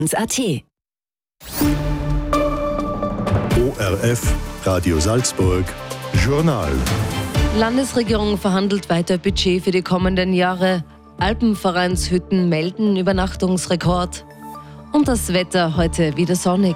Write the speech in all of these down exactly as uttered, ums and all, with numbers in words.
A T. O R F, Radio Salzburg, Journal. Landesregierung verhandelt weiter Budget für die kommenden Jahre. Alpenvereinshütten melden Übernachtungsrekord. Und das Wetter heute wieder sonnig.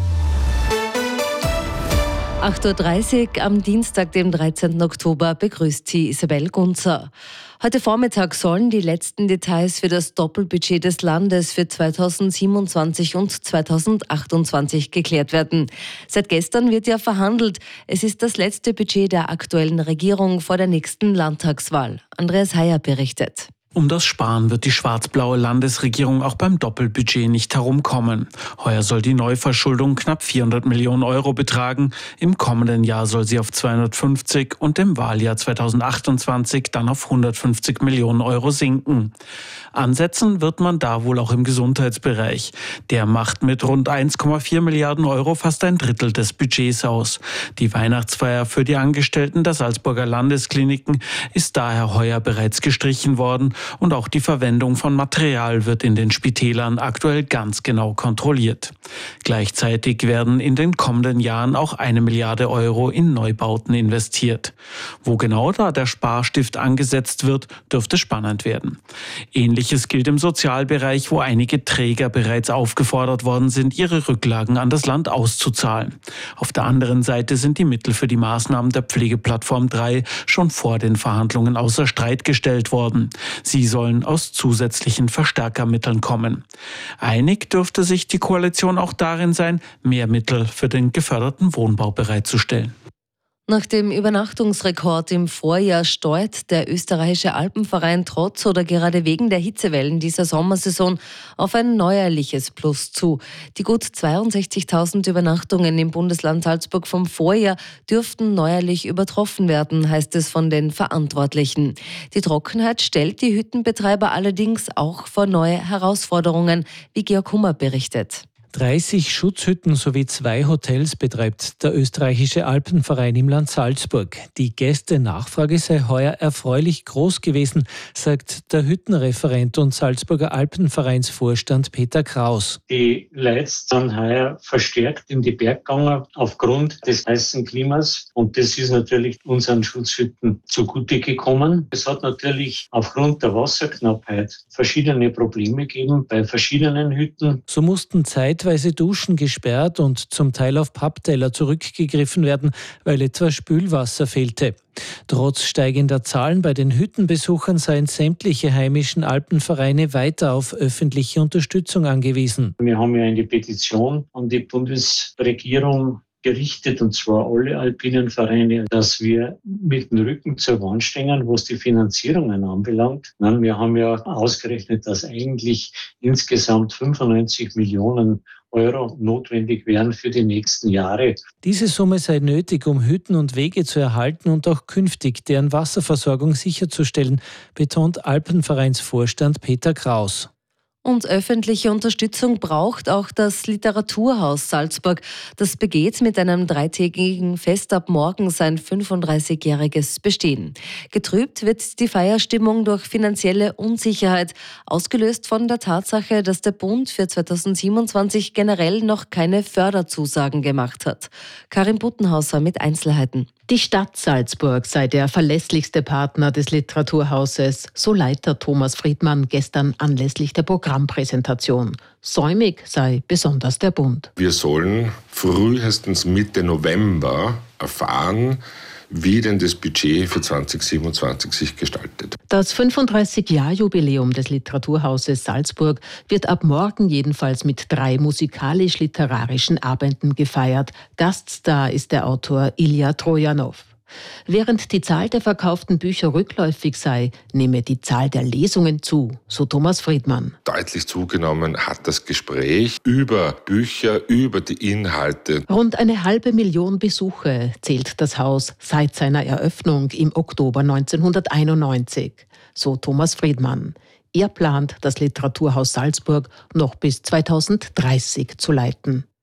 acht Uhr dreißig am Dienstag, dem dreizehnten Oktober, begrüßt Sie Isabel Gunzer. Heute Vormittag sollen die letzten Details für das Doppelbudget des Landes für zweitausendsiebenundzwanzig und zweitausendachtundzwanzig geklärt werden. Seit gestern wird ja verhandelt. Es ist das letzte Budget der aktuellen Regierung vor der nächsten Landtagswahl. Andreas Heyer berichtet. Um das Sparen wird die schwarz-blaue Landesregierung auch beim Doppelbudget nicht herumkommen. Heuer soll die Neuverschuldung knapp vierhundert Millionen Euro betragen. Im kommenden Jahr soll sie auf zweihundertfünfzig und im Wahljahr zweitausendachtundzwanzig dann auf hundertfünfzig Millionen Euro sinken. Ansetzen wird man da wohl auch im Gesundheitsbereich. Der macht mit rund eins Komma vier Milliarden Euro fast ein Drittel des Budgets aus. Die Weihnachtsfeier für die Angestellten der Salzburger Landeskliniken ist daher heuer bereits gestrichen worden. Und auch die Verwendung von Material wird in den Spitälern aktuell ganz genau kontrolliert. Gleichzeitig werden in den kommenden Jahren auch eine Milliarde Euro in Neubauten investiert. Wo genau da der Sparstift angesetzt wird, dürfte spannend werden. Ähnliches gilt im Sozialbereich, wo einige Träger bereits aufgefordert worden sind, ihre Rücklagen an das Land auszuzahlen. Auf der anderen Seite sind die Mittel für die Maßnahmen der Pflegeplattform drei schon vor den Verhandlungen außer Streit gestellt worden. Sie sollen aus zusätzlichen Verstärkermitteln kommen. Einig dürfte sich die Koalition auch darin sein, mehr Mittel für den geförderten Wohnbau bereitzustellen. Nach dem Übernachtungsrekord im Vorjahr steuert der österreichische Alpenverein trotz oder gerade wegen der Hitzewellen dieser Sommersaison auf ein neuerliches Plus zu. Die gut zweiundsechzigtausend Übernachtungen im Bundesland Salzburg vom Vorjahr dürften neuerlich übertroffen werden, heißt es von den Verantwortlichen. Die Trockenheit stellt die Hüttenbetreiber allerdings auch vor neue Herausforderungen, wie Georg Hummer berichtet. dreißig Schutzhütten sowie zwei Hotels betreibt der österreichische Alpenverein im Land Salzburg. Die Gästenachfrage sei heuer erfreulich groß gewesen, sagt der Hüttenreferent und Salzburger Alpenvereinsvorstand Peter Kraus. Die Leute sind heuer verstärkt in die Berge gegangen aufgrund des heißen Klimas und das ist natürlich unseren Schutzhütten zugute gekommen. Es hat natürlich aufgrund der Wasserknappheit verschiedene Probleme gegeben bei verschiedenen Hütten. So mussten Zeit Zeitweise Duschen gesperrt und zum Teil auf Pappteller zurückgegriffen werden, weil etwa Spülwasser fehlte. Trotz steigender Zahlen bei den Hüttenbesuchern seien sämtliche heimischen Alpenvereine weiter auf öffentliche Unterstützung angewiesen. Wir haben ja eine Petition an die Bundesregierung gerichtet, und zwar alle alpinen Vereine, dass wir mit dem Rücken zur Wand stehen, was die Finanzierungen anbelangt. Wir haben ja ausgerechnet, dass eigentlich insgesamt fünfundneunzig Millionen Euro notwendig wären für die nächsten Jahre. Diese Summe sei nötig, um Hütten und Wege zu erhalten und auch künftig deren Wasserversorgung sicherzustellen, betont Alpenvereinsvorstand Peter Kraus. Und öffentliche Unterstützung braucht auch das Literaturhaus Salzburg. Das begeht mit einem dreitägigen Fest ab morgen sein fünfunddreißigjähriges Bestehen. Getrübt wird die Feierstimmung durch finanzielle Unsicherheit, ausgelöst von der Tatsache, dass der Bund für zweitausendsiebenundzwanzig generell noch keine Förderzusagen gemacht hat. Karin Buttenhauser mit Einzelheiten. Die Stadt Salzburg sei der verlässlichste Partner des Literaturhauses, so Leiter Thomas Friedmann gestern anlässlich der Programmpräsentation. Säumig sei besonders der Bund. Wir sollen frühestens Mitte November erfahren, wie denn das Budget für zweitausendsiebenundzwanzig sich gestaltet. Das fünfunddreißig-Jahr-Jubiläum des Literaturhauses Salzburg wird ab morgen jedenfalls mit drei musikalisch-literarischen Abenden gefeiert. Gaststar ist der Autor Ilja Trojanow. Während die Zahl der verkauften Bücher rückläufig sei, nehme die Zahl der Lesungen zu, so Thomas Friedmann. Deutlich zugenommen hat das Gespräch über Bücher, über die Inhalte. Rund eine halbe Million Besuche zählt das Haus seit seiner Eröffnung im Oktober neunzehnhunderteinundneunzig, so Thomas Friedmann. Er plant, das Literaturhaus Salzburg noch bis zweitausenddreißig zu leiten.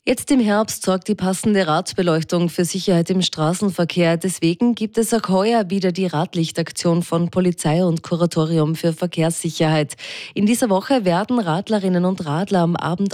Jetzt im Herbst sorgt die passende Radbeleuchtung für Sicherheit im Straßenverkehr. Deswegen gibt es auch heuer wieder die Radlichtaktion von Polizei und Kuratorium für Verkehrssicherheit. In dieser Woche werden Radlerinnen und Radler am Abend